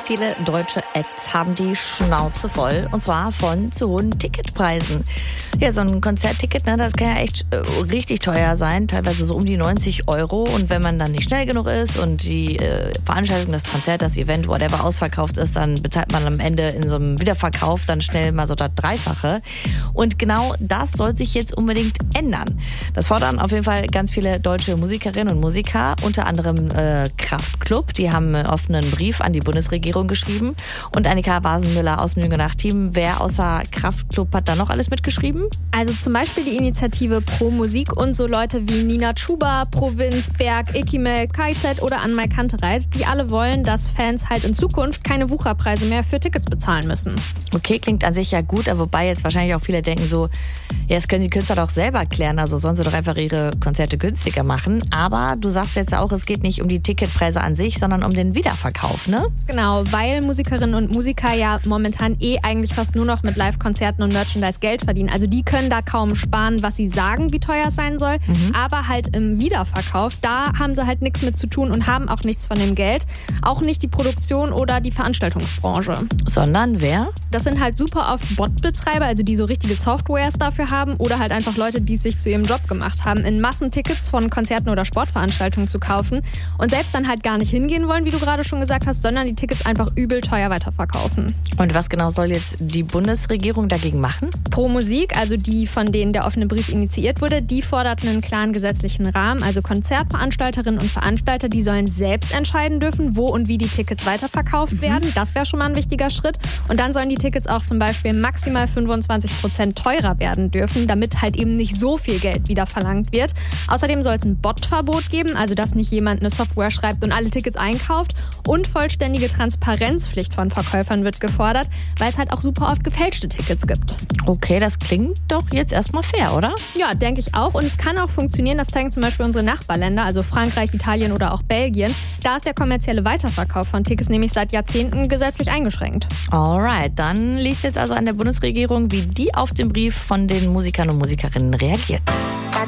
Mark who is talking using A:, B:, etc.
A: viele deutsche Acts haben die Schnauze voll. Und zwar von zu hohen Ticketpreisen. Ja, so ein Konzertticket, das kann ja echt richtig teuer sein. Teilweise so um die 90 Euro. Und wenn man dann nicht schnell genug ist und die Veranstaltung, das Konzert, das Event, whatever ausverkauft ist, dann bezahlt man am Ende in so einem Wiederverkauf dann schnell mal so das Dreifache. Und genau das soll sich jetzt unbedingt ändern. Das fordern auf jeden Fall ganz viele deutsche Musikerinnen und Musiker, unter anderem Kraftklub. Die haben einen offenen Brief an die Bundesregierung geschrieben. Und Annika Wasenmüller aus dem Jüngernach-Team. Wer außer Kraftklub hat da noch alles mitgeschrieben?
B: Also zum Beispiel die Initiative Pro Musik und so Leute wie Nina Chuba, Provinz, Berg, Ekimel, KZ oder Anmai Kantereit. Die alle wollen, dass Fans halt in Zukunft keine Wucherpreise mehr für Tickets bezahlen müssen.
A: Okay, klingt an sich ja gut, aber wobei jetzt wahrscheinlich auch viele denken so, ja, das können die Künstler doch selber klären, also sollen sie doch einfach ihre Konzerte günstiger machen. Aber du sagst jetzt auch, es geht nicht um die Ticketpreise an sich, sondern um den Wiederverkauf, ne?
B: Genau, weil Musikerinnen und Musiker ja momentan eigentlich fast nur noch mit Live-Konzerten und Merchandise Geld verdienen. Also die können da kaum sparen, was sie sagen, wie teuer es sein soll. Aber halt im Wiederverkauf, da haben sie halt nichts mit zu tun und haben auch nichts von dem Geld. Auch nicht die Produktion oder die Veranstaltungsbranche.
A: Sondern wer?
B: Das sind halt super oft Bot-Betreiber, also die so richtige Softwares dafür haben oder halt einfach Leute, die es sich zu ihrem Job gemacht haben, in Massentickets von Konzerten oder Sportveranstaltungen zu kaufen und selbst dann halt gar nicht hingehen wollen, wie du gerade schon gesagt hast, sondern die Tickets einfach übel teuer weiterverkaufen.
A: Und was genau soll jetzt die Bundesregierung dagegen machen?
B: Pro Musik, also die, von denen der offene Brief initiiert wurde, die forderten einen klaren gesetzlichen Rahmen. Also Konzertveranstalterinnen und Veranstalter, die sollen selbst entscheiden dürfen, wo und wie die Tickets weiterverkauft werden. Das wäre schon mal ein wichtiger Schritt. Und dann sollen die Tickets auch zum Beispiel maximal 25% teurer werden dürfen, damit halt eben nicht so viel Geld wieder verlangt wird. Außerdem soll es ein Bot-Verbot geben, also dass nicht jemand eine Software schreibt und alle Tickets einkauft. Und vollständige Transparenzpflicht von Verkäufern wird gefordert, weil es halt auch super oft gefälschte Tickets gibt.
A: Okay, das klingt doch jetzt erstmal fair, oder?
B: Ja, denke ich auch. Und es kann auch funktionieren, das zeigen zum Beispiel unsere Nachbarländer, also Frankreich, Italien oder auch Belgien. Da ist der kommerzielle Weiterverkauf von Tickets nämlich seit Jahrzehnten gesetzlich eingeschränkt.
A: Alright, dann liegt es jetzt also an der Bundesregierung, wie die auf den Brief von den Musikern und Musikerinnen reagiert.